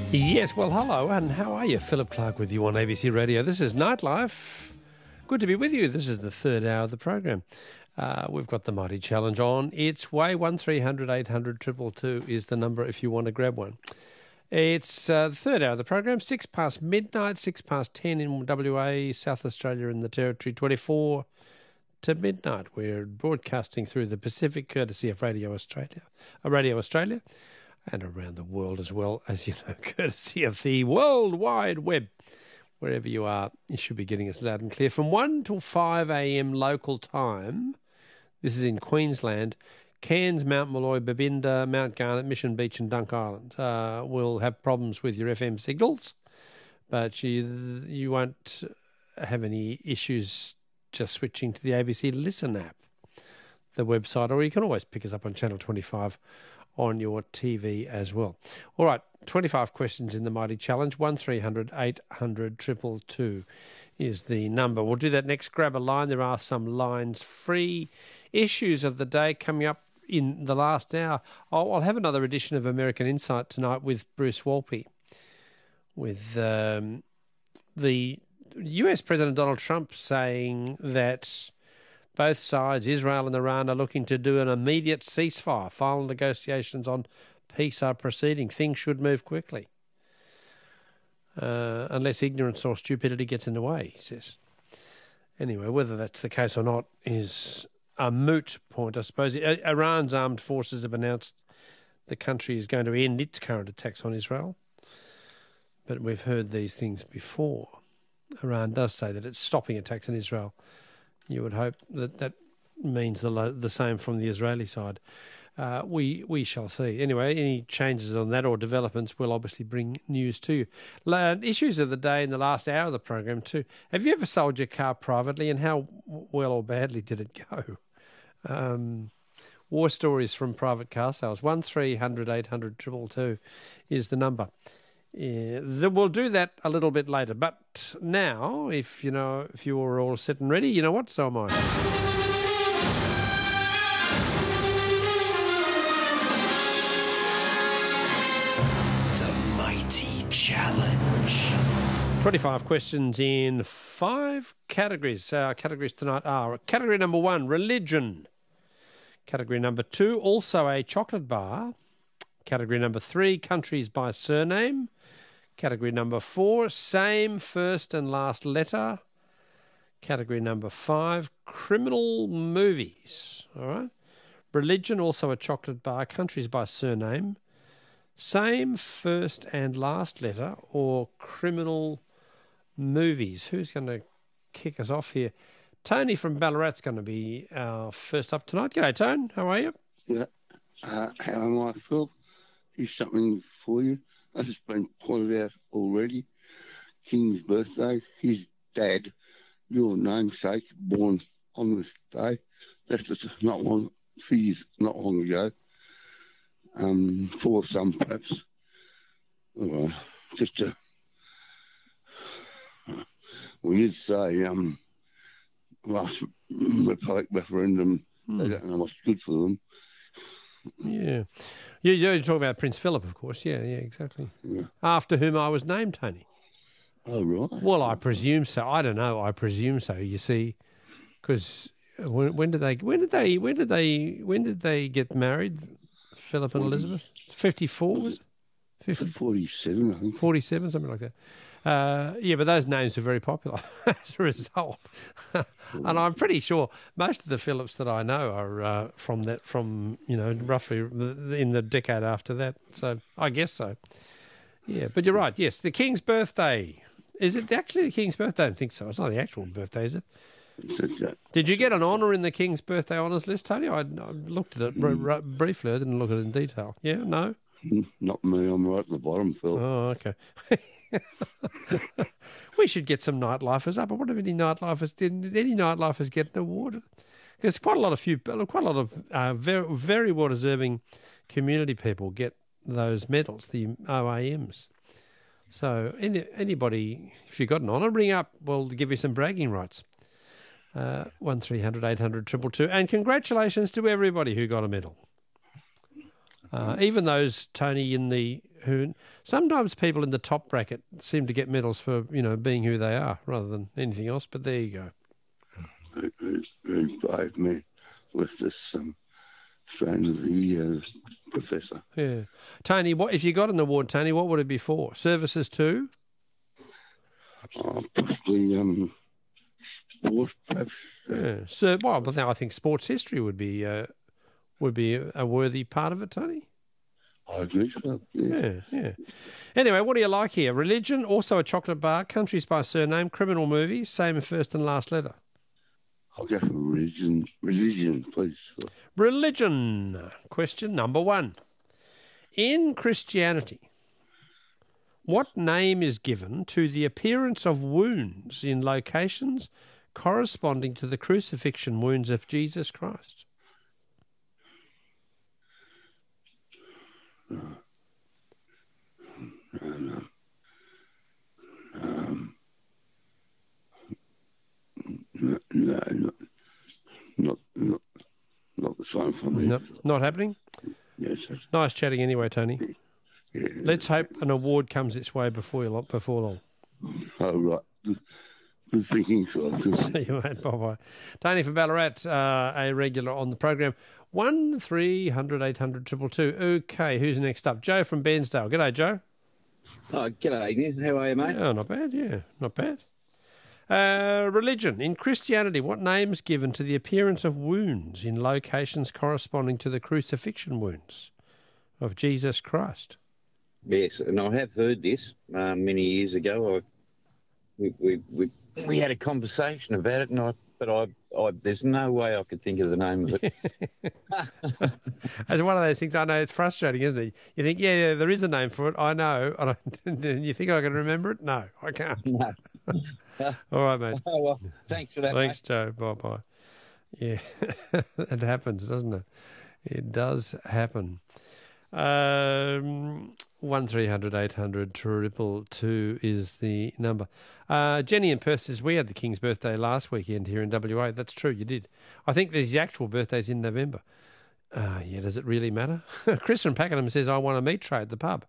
Yes, well, hello, and how are you? Philip Clark with you on ABC Radio. This is Nightlife. Good to be with you. This is the third hour of the program. We've got the Mighty Challenge on its way. 1300 800 222 is the number if you want to grab one. It's the third hour of the program, 6 past midnight, 6 past 10 in WA, South Australia and the Territory, 24 to midnight. We're broadcasting through the Pacific, courtesy of Radio Australia, and around the world as well, as you know, courtesy of the World Wide Web. Wherever you are, you should be getting us loud and clear. From 1 till 5 a.m. local time, this is in Queensland, Cairns, Mount Molloy, Babinda, Mount Garnet, Mission Beach and Dunk Island will have problems with your FM signals, but you won't have any issues just switching to the ABC Listen app, the website, or you can always pick us up on Channel 25 on your TV as well. All right, 25 questions in the Mighty Challenge. 1300 800 222 is the number. We'll do that next. Grab a line. There are some lines free. Issues of the day coming up in the last hour. I'll have another edition of American Insight tonight with Bruce Wolpe, with the US President Donald Trump saying that both sides, Israel and Iran, are looking to do an immediate ceasefire. Final negotiations on peace are proceeding. Things should move quickly, unless ignorance or stupidity gets in the way, he says. Anyway, whether that's the case or not is a moot point, I suppose. Iran's armed forces have announced the country is going to end its current attacks on Israel, but we've heard these things before. Iran does say that it's stopping attacks on Israel. You would hope that means the same from the Israeli side. We shall see. Anyway, any changes on that or developments will obviously bring news to you. Issues of the day in the last hour of the program too. Have you ever sold your car privately, and how well or badly did it go? War stories from private car sales. 1300 800 222 is the number. We'll do that a little bit later, but now, if you were all set and ready, you know what? So am I. The Mighty Challenge. 25 questions in 5 categories. Our categories tonight are category number 1, religion. Category number 2, also a chocolate bar. Category number 3, countries by surname. Category number 4, same first and last letter. Category number 5, criminal movies. All right. Religion, also a chocolate bar, countries by surname. Same first and last letter or criminal movies. Who's going to kick us off here? Tony from Ballarat's going to be our first up tonight. G'day, Tone. How are you? Yeah. How am I, Phil? Here's something for you. As it's been pointed out already, King's birthday, his dad, your namesake, born on this day, left us not long ago. For some, perhaps, we did say, last Republic referendum, they don't know what's good for them. Yeah. You're talking about Prince Philip, of course. Yeah, exactly. Yeah. After whom I was named, Tony. Oh, right. Well, I presume so. I don't know. I presume so. You see, because when did they get married? Philip and Elizabeth. 54 was it? 47, I think. 47, something like that. Yeah, but those names are very popular as a result. And I'm pretty sure most of the Phillips that I know are from roughly in the decade after that. So I guess so. Yeah, but you're right. Yes, the King's birthday. Is it actually the King's birthday? I don't think so. It's not the actual birthday, is it? Did you get an honour in the King's birthday honours list, Tony? I looked at it briefly. I didn't look at it in detail. Yeah, no? Not me. I'm right at the bottom, Phil. Oh, okay. We should get some nightlifers up. I wonder if any nightlifers get an award. Because quite a lot of very, very well-deserving community people get those medals, the OAMs. So anybody, if you've got an honour, ring up. We'll give you some bragging rights. 1300 800 222. And congratulations to everybody who got a medal. Even those, Tony, in the who sometimes people in the top bracket seem to get medals for, being who they are rather than anything else, but there you go. Very brave man with this strain of the year professor. Yeah. Tony, what if you got an award, Tony, what would it be for? Services to? Possibly sport, perhaps. Yeah. But I think sports history would be a worthy part of it, Tony. I agree, so. Yeah. Anyway, what do you like here? Religion, also a chocolate bar, countries by surname, criminal movies, same first and last letter. I'll go for religion. Religion, please. Religion. Question number 1. In Christianity, what name is given to the appearance of wounds in locations corresponding to the crucifixion wounds of Jesus Christ? Not the same for me. No, not happening? Yes, sir. Nice chatting anyway, Tony. Yeah. Let's hope an award comes its way before long. Oh, right. Good thinking, sir. See you, mate. Bye-bye. Tony from Ballarat, a regular on the program. 1300 800 222. Okay, who's next up? Joe from Bairnsdale. G'day, Joe. Oh, g'day, Nick. How are you, mate? Oh, not bad, yeah. Not bad. Religion. In Christianity, what name is given to the appearance of wounds in locations corresponding to the crucifixion wounds of Jesus Christ? Yes, and I have heard this many years ago. We had a conversation about it, but there's no way I could think of the name of it. It's one of those things. I know it's frustrating, isn't it? You think, yeah, there is a name for it. I know. And you think I can remember it? No, I can't. No. All right, mate. Oh, well, thanks for that. Thanks, mate. Joe. Bye-bye. Yeah, it happens, doesn't it? It does happen. 1300 800 222 is the number. Jenny in Perth says, we had the King's birthday last weekend here in WA. That's true, you did. I think there's the actual birthdays in November. Yeah, does it really matter? Chris from Pakenham says, I want a meat tray at the pub.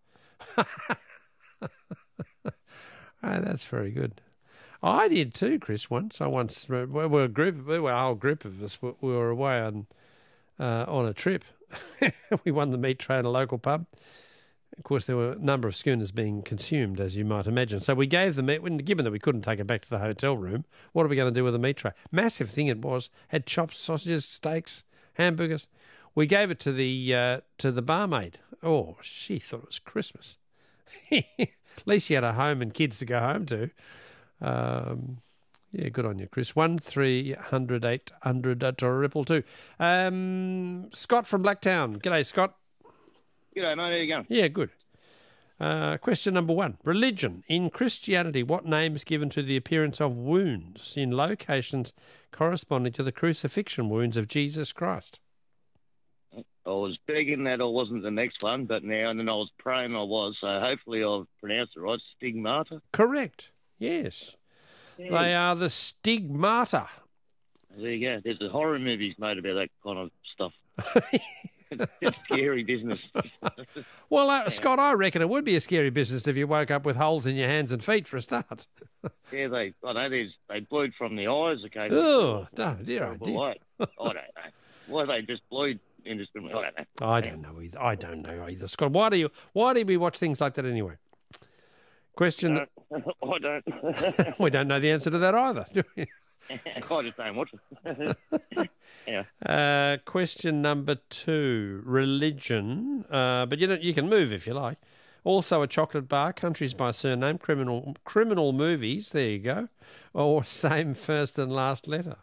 That's very good. I did too, Chris, once. A whole group of us, we were away on a trip. We won the meat tray at a local pub. Of course, there were a number of schooners being consumed, as you might imagine. So we gave the meat, given that we couldn't take it back to the hotel room, what are we going to do with the meat tray? Massive thing it was. Had chops, sausages, steaks, hamburgers. We gave it to the barmaid. Oh, she thought it was Christmas. At least she had a home and kids to go home to. Yeah, good on you, Chris. 1300 800 222. Scott from Blacktown. G'day, Scott. G'day, mate. How you going? Yeah, good. Question number 1. Religion. In Christianity, what name is given to the appearance of wounds in locations corresponding to the crucifixion wounds of Jesus Christ? I was begging that I wasn't the next one, but now and then I was praying I was, so hopefully I've pronounced it right. Stigmata? Correct. Yes. Yeah. They are the stigmata. There you go. There's a horror movies made about that kind of stuff. It's scary business. Well, Scott, I reckon it would be a scary business if you woke up with holes in your hands and feet for a start. Yeah, they bleed from the eyes occasionally. Oh, dear. I don't know. Why they just bleed indiscriminately? I don't know. I don't know either. Scott, why do we watch things like that anyway? Question. I don't. We don't know the answer to that either, do we? I just don't watch it. Yeah. Question number 2. Religion. But you can move if you like. Also a chocolate bar, countries by surname, criminal movies, there you go. Or same first and last letter.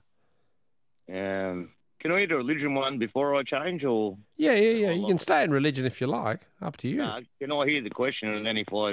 Can I do a religion one before I change, or? Yeah. You can stay in religion if you like. Up to you. Can I hear the question and then if I...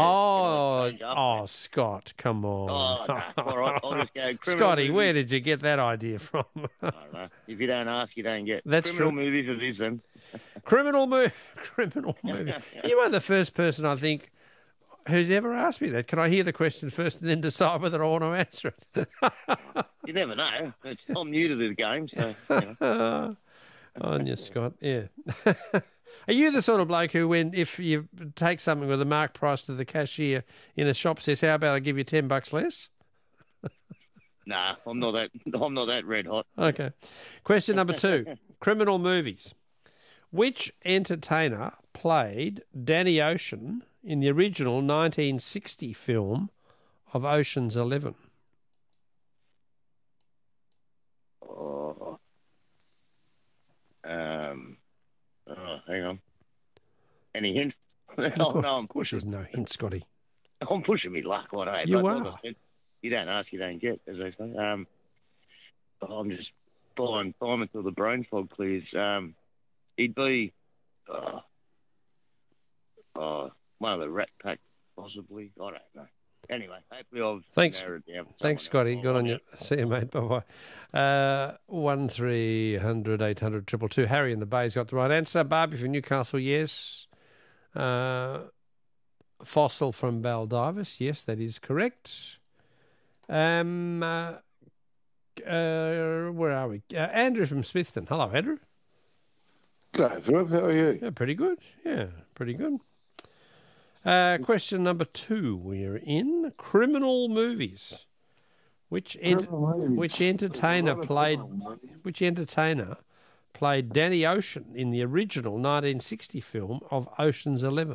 Scott, come on. Oh, no. All right, I'll just go. Scotty, movies. Where did you get that idea from? I don't know. If you don't ask, you don't get. That's criminal true. movies it is then. Criminal movie. You are the first person, I think, who's ever asked me that. Can I hear the question first and then decide whether I want to answer it? You never know. I'm new to the game, so... You know. On you, Scott, yeah. Are you the sort of bloke who, if you take something with a mark price to the cashier in a shop, says, "How about I give you $10 less"? Nah, I'm not that red hot. Okay. Question number 2. Criminal movies. Which entertainer played Danny Ocean in the original 1960 film of Ocean's 11? Hang on. Any hints? Of course there's no hint, Scotty. I'm pushing me luck, what I. You but are. like I said, you don't ask, you don't get, as they say. I'm just buying time until the brain fog clears. He'd be one of the Rat Pack, possibly. I don't know. Anyway, hopefully I've narrowed it down. Thanks, Scotty. Good on you. See you, mate. Bye-bye. 1300 800 222. Harry in the Bay's got the right answer. Barbie from Newcastle, yes. Fossil from Baldivis, yes, that is correct. Where are we? Andrew from Smithton. Hello, Andrew. G'day, Philip. How are you? Yeah, pretty good. Yeah, pretty good. Question number 2. We're in criminal movies. Which entertainer played Danny Ocean in the original 1960 film of Ocean's 11?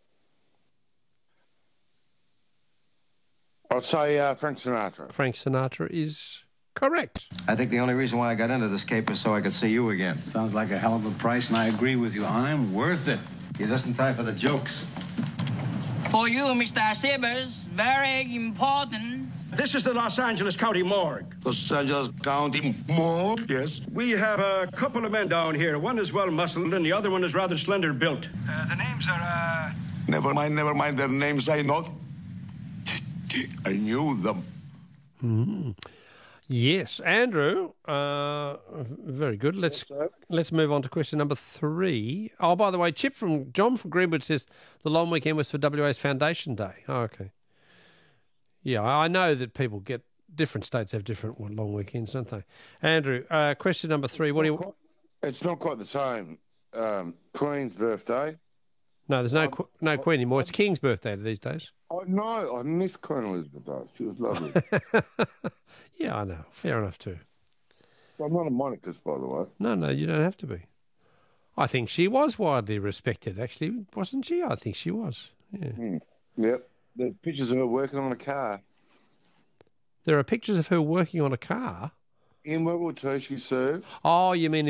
I'll say Frank Sinatra. Frank Sinatra is correct. I think the only reason why I got into this cape is so I could see you again. Sounds like a hell of a price, and I agree with you. I'm worth it. You're just in time for the jokes. For you, Mr. Sibbers, very important. This is the Los Angeles County Morgue. Los Angeles County Morgue, yes. We have a couple of men down here. One is well-muscled and the other one is rather slender built. The names are, Never mind their names, I know. I knew them. Mm-hmm. Yes, Andrew. Very good. Let's move on to question number 3. Oh, by the way, John from Greenwood says the long weekend was for WA's Foundation Day. Oh, okay. Yeah, I know that different states have different long weekends, don't they? Andrew, question number 3. It's not quite the same. Queen's birthday. No, there's no Queen anymore. It's King's birthday these days. Oh, no, I miss Queen Elizabeth, though. She was lovely. Yeah, I know. Fair enough, too. I'm not a monarchist, by the way. No, you don't have to be. I think she was widely respected, actually, wasn't she? I think she was. Yeah. Yep. There's pictures of her working on a car. There are pictures of her working on a car? In World War II, she served. Oh, you mean